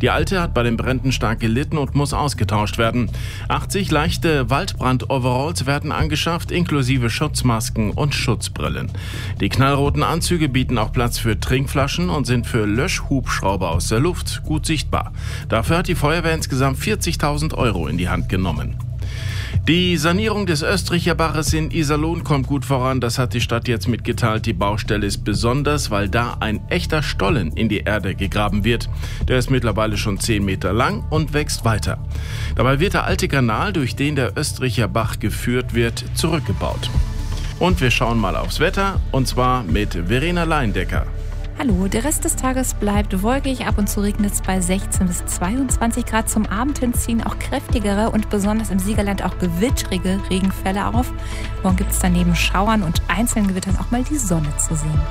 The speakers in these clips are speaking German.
Die alte hat bei den Bränden stark gelitten und muss ausgetauscht werden. 80 leichte Waldbrand-Overalls werden angeschafft, inklusive Schutzmasken und Schutzbrillen. Die knallroten Anzüge bieten auch Platz für Trinkflaschen und sind für Löschhubschrauber aus der Luft gut sichtbar. Dafür hat die Feuerwehr insgesamt 40.000 Euro in die Hand genommen. Die Sanierung des Östricher Baches in Iserlohn kommt gut voran. Das hat die Stadt jetzt mitgeteilt. Die Baustelle ist besonders, weil da ein echter Stollen in die Erde gegraben wird. Der ist mittlerweile schon 10 Meter lang und wächst weiter. Dabei wird der alte Kanal, durch den der Östricher Bach geführt wird, zurückgebaut. Und wir schauen mal aufs Wetter, und zwar mit Verena Leindecker. Hallo, der Rest des Tages bleibt wolkig, ab und zu regnet es bei 16 bis 22 Grad. Zum Abend hin ziehen auch kräftigere und besonders im Siegerland auch gewittrige Regenfälle auf. Morgen gibt es daneben Schauern und einzelnen Gewittern auch mal die Sonne zu sehen.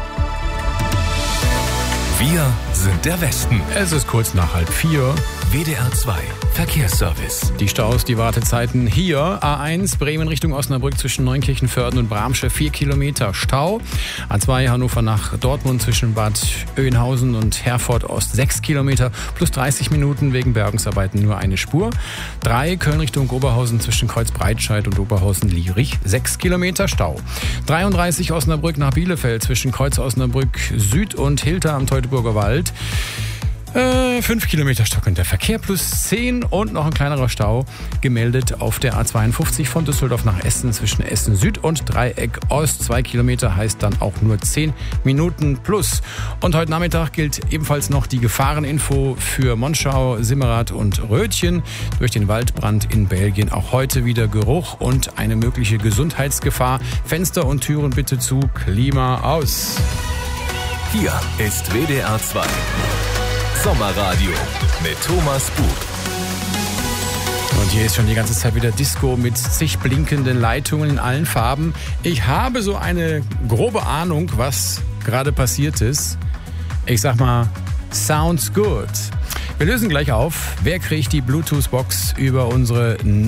Wir sind der Westen. Es ist kurz nach 3:30. WDR 2 Verkehrsservice. Die Staus, die Wartezeiten hier. A1 Bremen Richtung Osnabrück zwischen Neunkirchen-Vörden und Bramsche 4 Kilometer Stau. A2 Hannover nach Dortmund zwischen Bad Oeynhausen und Herford Ost 6 Kilometer plus 30 Minuten wegen Bergungsarbeiten nur eine Spur. 3 Köln Richtung Oberhausen zwischen Kreuzbreitscheid und Oberhausen-Lierich 6 Kilometer Stau. 33 Osnabrück nach Bielefeld zwischen Kreuz Osnabrück Süd und Hilter am Teutoburger Wald. 5 Kilometer stockender Verkehr plus 10 und noch ein kleinerer Stau gemeldet auf der A52 von Düsseldorf nach Essen zwischen Essen Süd und Dreieck Ost. 2 Kilometer heißt dann auch nur 10 Minuten plus. Und heute Nachmittag gilt ebenfalls noch die Gefahreninfo für Monschau, Simmerath und Rötchen. Durch den Waldbrand in Belgien auch heute wieder Geruch und eine mögliche Gesundheitsgefahr. Fenster und Türen bitte zu, Klima aus. Hier ist WDR 2 Sommerradio mit Thomas Buch. Und hier ist schon die ganze Zeit wieder Disco mit zig blinkenden Leitungen in allen Farben. Ich habe so eine grobe Ahnung, was gerade passiert ist. Ich sag mal, sounds good. Wir lösen gleich auf. Wer kriegt die Bluetooth-Box über unsere